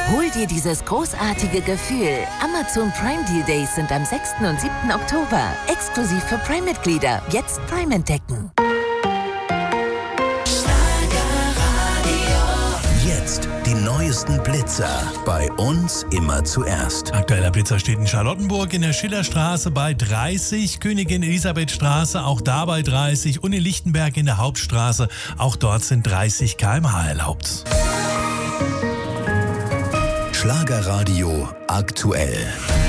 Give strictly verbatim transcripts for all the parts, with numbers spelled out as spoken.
Hol dir dieses großartige Gefühl. Amazon Prime Deal Days sind am sechsten und siebten Oktober. Exklusiv für Prime-Mitglieder. Jetzt Prime entdecken. Jetzt die neuesten Blitzer. Bei uns immer zuerst. Aktueller Blitzer steht in Charlottenburg in der Schillerstraße bei dreißig, Königin Elisabeth Straße auch da bei dreißig und in Lichtenberg in der Hauptstraße. Auch dort sind dreißig Kilometer pro Stunde erlaubt. Schlagerradio aktuell.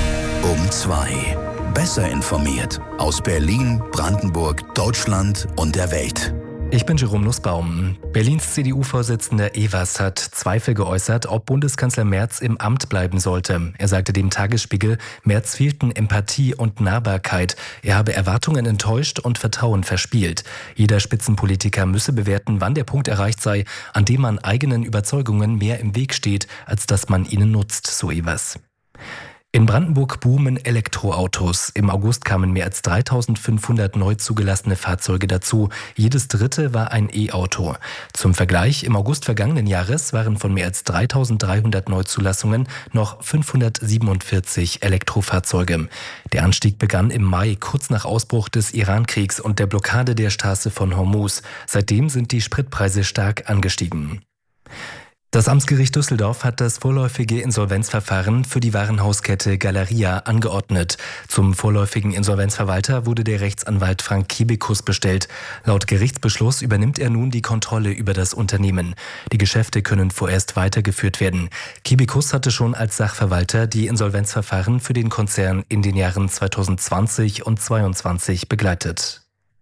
Um zwei. Besser informiert. Aus Berlin, Brandenburg, Deutschland und der Welt. Ich bin Jerome Nussbaum. Berlins C D U-Vorsitzender Evers hat Zweifel geäußert, ob Bundeskanzler Merz im Amt bleiben sollte. Er sagte dem Tagesspiegel, Merz fehlten Empathie und Nahbarkeit. Er habe Erwartungen enttäuscht und Vertrauen verspielt. Jeder Spitzenpolitiker müsse bewerten, wann der Punkt erreicht sei, an dem man eigenen Überzeugungen mehr im Weg steht, als dass man ihnen nutzt, so Evers. In Brandenburg boomen Elektroautos. Im August kamen mehr als dreitausendfünfhundert neu zugelassene Fahrzeuge dazu. Jedes dritte war ein E-Auto. Zum Vergleich, im August vergangenen Jahres waren von mehr als dreitausenddreihundert Neuzulassungen noch fünfhundertsiebenundvierzig Elektrofahrzeuge. Der Anstieg begann im Mai, kurz nach Ausbruch des Irankriegs und der Blockade der Straße von Hormuz. Seitdem sind die Spritpreise stark angestiegen. Das Amtsgericht Düsseldorf hat das vorläufige Insolvenzverfahren für die Warenhauskette Galeria angeordnet. Zum vorläufigen Insolvenzverwalter wurde der Rechtsanwalt Frank Kebekus bestellt. Laut Gerichtsbeschluss übernimmt er nun die Kontrolle über das Unternehmen. Die Geschäfte können vorerst weitergeführt werden. Kebekus hatte schon als Sachverwalter die Insolvenzverfahren für den Konzern in den Jahren zweitausendzwanzig und zweitausendzweiundzwanzig begleitet.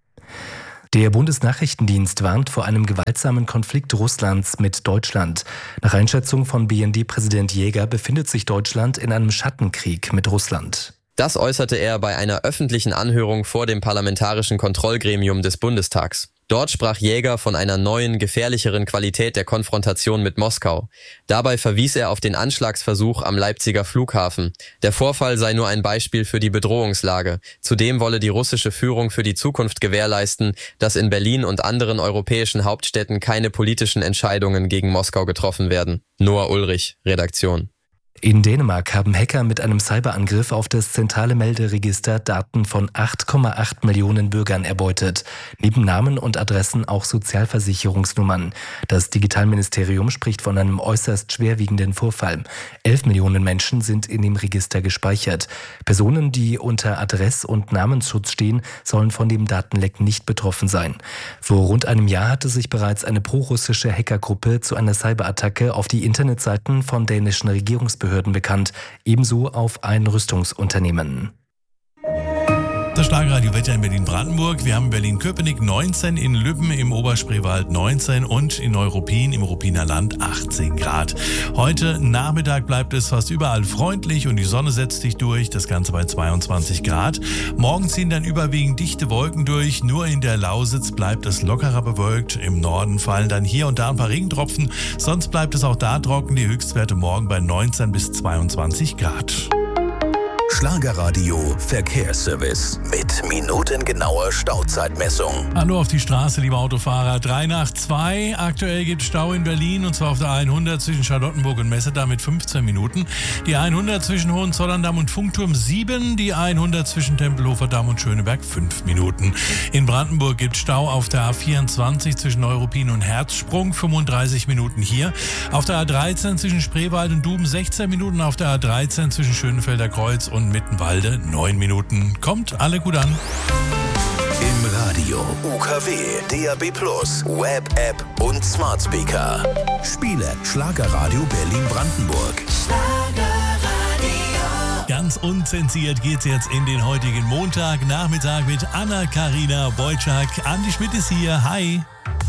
Der Bundesnachrichtendienst warnt vor einem gewaltsamen Konflikt Russlands mit Deutschland. Nach Einschätzung von B N D-Präsident Jäger befindet sich Deutschland in einem Schattenkrieg mit Russland. Das äußerte er bei einer öffentlichen Anhörung vor dem Parlamentarischen Kontrollgremium des Bundestags. Dort sprach Jäger von einer neuen, gefährlicheren Qualität der Konfrontation mit Moskau. Dabei verwies er auf den Anschlagsversuch am Leipziger Flughafen. Der Vorfall sei nur ein Beispiel für die Bedrohungslage. Zudem wolle die russische Führung für die Zukunft gewährleisten, dass in Berlin und anderen europäischen Hauptstädten keine politischen Entscheidungen gegen Moskau getroffen werden. Noah Ulrich, Redaktion. In Dänemark haben Hacker mit einem Cyberangriff auf das zentrale Melderegister Daten von acht Komma acht Millionen Bürgern erbeutet. Neben Namen und Adressen auch Sozialversicherungsnummern. Das Digitalministerium spricht von einem äußerst schwerwiegenden Vorfall. Elf Millionen Menschen sind in dem Register gespeichert. Personen, die unter Adress- und Namensschutz stehen, sollen von dem Datenleck nicht betroffen sein. Vor rund einem Jahr hatte sich bereits eine prorussische Hackergruppe zu einer Cyberattacke auf die Internetseiten von dänischen Regierungsbehörden bekannt, ebenso auf ein Rüstungsunternehmen. Das Schlagerradio-Wetter in Berlin-Brandenburg. Wir haben in Berlin-Köpenick neunzehn, in Lübben im Oberspreewald neunzehn und in Neuruppin im Ruppiner Land achtzehn Grad. Heute Nachmittag bleibt es fast überall freundlich und die Sonne setzt sich durch, das Ganze bei zweiundzwanzig Grad. Morgen ziehen dann überwiegend dichte Wolken durch, nur in der Lausitz bleibt es lockerer bewölkt. Im Norden fallen dann hier und da ein paar Regentropfen, sonst bleibt es auch da trocken, die Höchstwerte morgen bei neunzehn bis zweiundzwanzig Grad. Schlagerradio Verkehrsservice mit minutengenauer Stauzeitmessung. Hallo auf die Straße, liebe Autofahrer. drei nach zwei. Aktuell gibt es Stau in Berlin und zwar auf der hundert zwischen Charlottenburg und Messedamm mit fünfzehn Minuten. Die hundert zwischen Hohenzollern-Damm und Funkturm sieben. Die hundert zwischen Tempelhofer Damm und Schöneberg fünf Minuten. In Brandenburg gibt es Stau auf der A vierundzwanzig zwischen Neuruppin und Herzsprung fünfunddreißig Minuten hier. Auf der A dreizehn zwischen Spreewald und Duben sechzehn Minuten. Auf der A dreizehn zwischen Schönefelder Kreuz und Mittenwalde neun Minuten. Kommt alle gut an. Im Radio, U K W, D A B plus, Web, App und Smart Speaker. Spiele Schlagerradio Berlin-Brandenburg. Ganz unzensiert geht's jetzt in den heutigen Montagnachmittag mit Anna-Karina Wojcik. Andi Schmidt ist hier. Hi.